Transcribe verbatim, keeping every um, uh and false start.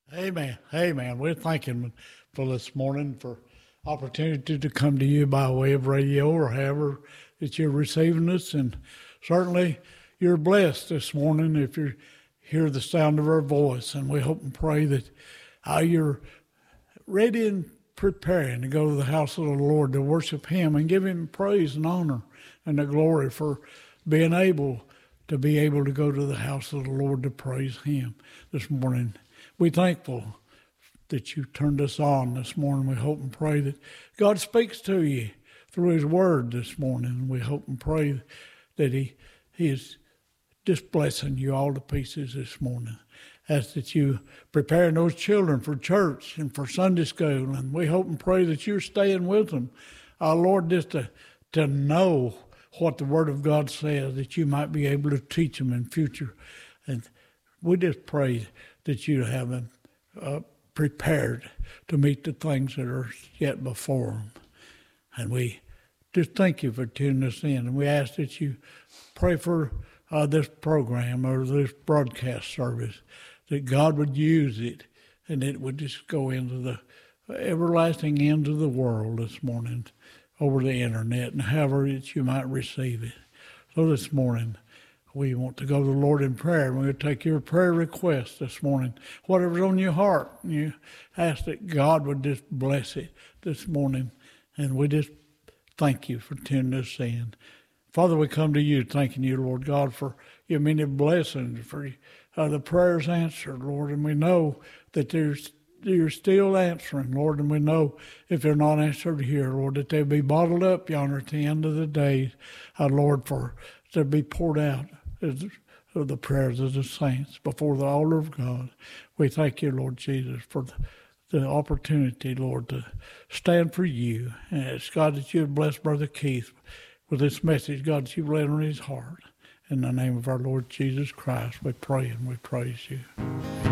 Amen. Amen. We're thanking for this morning for opportunity to come to you by way of radio or however that you're receiving us. And certainly you're blessed this morning if you hear the sound of our voice. And we hope and pray that uh, you're ready and preparing to go to the house of the Lord to worship Him and give Him praise and honor and the glory for being able to be able to go to the house of the Lord to praise Him this morning. We're thankful that you turned us on this morning. We hope and pray that God speaks to you through His Word this morning. We hope and pray that He, he is just blessing you all to pieces this morning. Ask that you preparing those children for church and for Sunday school. And we hope and pray that you're staying with them, our Lord, just to, to know what the Word of God says, that you might be able to teach them in future. And we just pray that you have them uh, prepared to meet the things that are yet before them. And we just thank you for tuning us in. And we ask that you pray for uh, this program or this broadcast service, that God would use it and it would just go into the everlasting end of the world this morning over the internet and however that you might receive it. So this morning, we want to go to the Lord in prayer. We're going to take your prayer request this morning. Whatever's on your heart, you ask that God would just bless it this morning. And we just thank you for tuning us in. Father, we come to you thanking you, Lord God, for your many blessings, for uh, the prayers answered, Lord. And we know that there's you're still answering, Lord, and we know if they're not answered here, Lord, that they'll be bottled up yonder at the end of the day, uh, Lord, for to be poured out as of the prayers of the saints before the altar of God. We thank you, Lord Jesus, for the, the opportunity, Lord, to stand for you. And it's God that you have blessed Brother Keith with this message, God, that you've laid on his heart. In the name of our Lord Jesus Christ, we pray and we praise you.